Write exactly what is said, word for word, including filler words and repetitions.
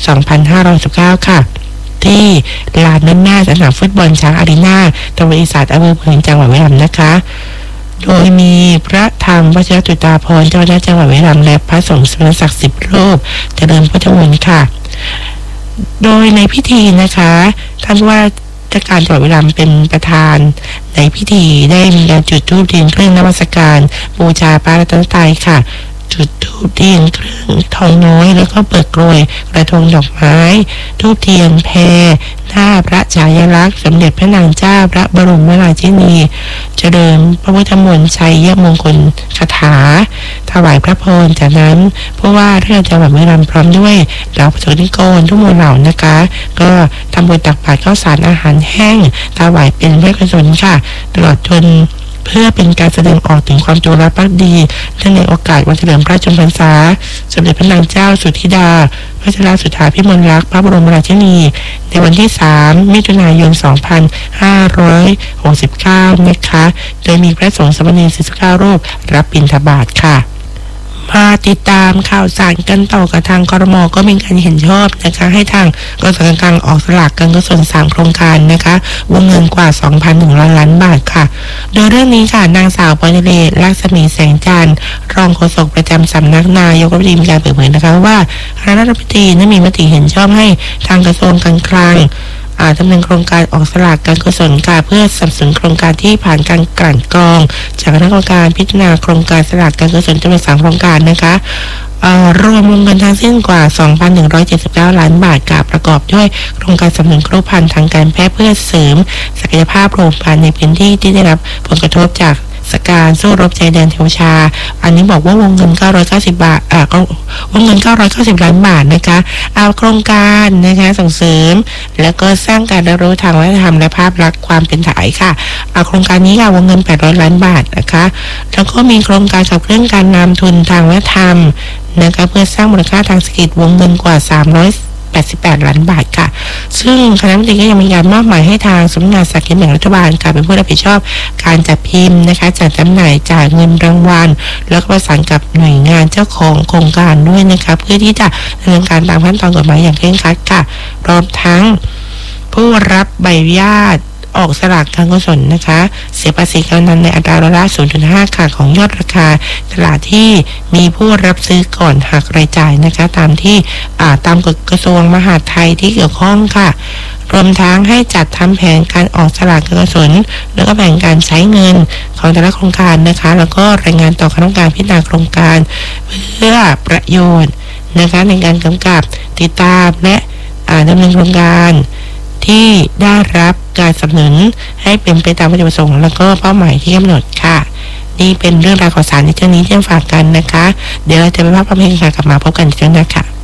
สองพันห้าร้อยสิบเก้าค่ะที่ลานด้านหน้าสนามฟุตบอลช้างอารีนาตำบลอีสานอำเภอเมืองจังหวัดบุรีรัมย์นะคะโดยมีพระธรรมวชิรตุตาภรณ์เจ้าคณะจังหวัดบุรีรัมย์และพระสงฆ์สมณศักดิ์สิบรูปเจริญพุทธมนต์ค่ะโดยในพิธีนะคะท่านว่าราชการจังหวัดบุรีรัมย์เป็นประธานในพิธีได้มีการจุดธูปเทียนเครื่องนมัสการบูชาพระรัตนตรัยค่ะจุดธูปเทียนเครื่องทองน้อยแล้วก็เปิดกลวยกระทงดอกไม้ธูปเทียนแพหน้าพระฉายาลักษณ์สมเด็จพระนางเจ้าพระบรมราชินีเจริญพระพุทธมนต์ชัยมงคลคาถาถวายพระพรจากนั้นผู้ว่าราชการจังหวัดบุรีรัมย์พร้อมด้วยเหล่าประสบนิกรทุกหมู่เหล่านะคะก็ทำบุญตักบาตรข้าวสารอาหารแห้งถวายเป็นพระกุศลค่ะตลอดจนเพื่อเป็นการแสดงออกถึงความจงรักภักดีและในโอกาสวันเฉลิมพระชนมพรรษาสมเด็จพระนางเจ้าสุธิดาพระชราสุธาพิมลรักษ์พระบรมราชินีในวันที่สามมิถุนายนสองพันห้าร้อยหกสิบเก้านะคะโดยมีพระสงฆ์สามเณรสี่สิบเก้ารูปรับบิณฑบาตค่ะมาติดตามข่าวสารกันต่อกับทางครม.ก็มีการเห็นชอบนะคะให้ทางกสทช.ออกสลากการกุศลสามโครงการนะคะวงเงินกว่า สองพันหนึ่งร้อย ล้านบาทค่ะโดยเรื่องนี้ค่ะนางสาวปอยเลลักษมีแสงจันทร์รองโฆษกประจำสำนักนายกรัฐมนตรีมีการเปิดเผยนะคะว่าคณะรัฐมนตรีได้มีมติเห็นชอบให้ทางกระทรวงการคลังดำเนินโครงการออกสลากการกุศลการเพื่อสนับสนุนโครงการที่ผ่านการกลั่นกรองจากคณะกรรมการพิจารณาโครงการสลากการกุศลจำนวนสามโครงการนะคะรวมวงเงินทั้งสิ้นกว่า สองพันหนึ่งร้อยเจ็ดสิบเก้า ล้านบาทกับประกอบด้วยโครงการสนับสนุนครบครันทางการแพทย์เพื่อเสริมศักยภาพโรงพยาบาลในพื้นที่ที่ได้รับผลกระทบจากสการสู้รบชายแดนเทวชาอันนี้บอกว่าวงเงินเก้าร้อยเก้าสิบบาทอ่าวงเงินเก้าร้อยเก้าสิบล้านบาทนะคะเอาโครงการนะคะส่งเสริมแล้วก็สร้างการรับรู้ทางวัฒนธรรมและภาพลักษณ์ความเป็นไทยค่ะเอาโครงการนี้ค่ะวงเงินแปดร้อยล้านบาทนะคะแล้วก็มีโครงการขับเคลื่อนการนำทุนทางวัฒนธรรมนะคะเพื่อสร้างมูลค่าทางเศรษฐกิจวงเงินกว่าสามร้อยแปดสิบแปดล้านบาทค่ะซึ่งคณะรัฐมนตรีก็ยังมีการมอบหมายให้ทางสำนักงานสลากกินแบ่งรัฐบาลค่ะเป็นผู้รับผิดชอบการจัดพิมพ์นะคะจัดจำหน่ายจ่ายเงินรางวัลแล้วก็ประสานกับหน่วยงานเจ้าของโครงการด้วยนะคะเพื่อที่จะดำเนินการตามขั้นตอนกฎหมายอย่างเคร่งครัดค่ะพร้อมทั้งผู้รับใบอนุญาตออกสลากการกุศลนะคะเสียภาษีกำนันในอัตราร้อยละ ศูนย์จุดห้า ค่ะของยอดราคาตลาดที่มีผู้รับซื้อก่อนหักรายจ่ายนะคะตามที่ตามกฎกระทรวงมหาดไทยที่เกี่ยวข้องค่ะรวมทั้งให้จัดทำแผนการออกสลากการกุศลแล้วก็แผนการใช้เงินของแต่ละโครงการนะคะแล้วก็รายงานต่อคณะกรรมการพิจารณาโครงการเพื่อประโยชน์นะคะในการกำกับติดตามและดำเนินโครงการที่ได้รับการสนับสนุนให้เป็นไปตามวัตถุประสงค์แล้วก็เป้าหมายที่กำหนดค่ะนี่เป็นเรื่องราวข่าวสารในเรื่องนี้ที่ฝากกันนะคะเดี๋ยวเราจะไปพักฟังเพลงค่ะกลับมาพบกันอีกครั้งนะคะ